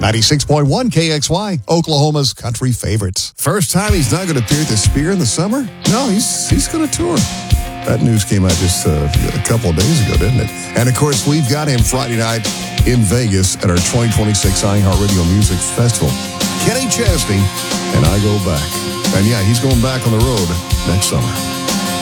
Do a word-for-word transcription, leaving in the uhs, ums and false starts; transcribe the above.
ninety-six point one K X Y, Oklahoma's country favorites. First time he's not going to appear at the Spear in the summer? No, he's he's going to tour. That news came out just uh, a couple of days ago, didn't it? And, of course, we've got him Friday night in Vegas at our twenty twenty-six iHeartRadio Music Festival. Kenny Chesney and I Go Back. And, yeah, he's going back on the road next summer.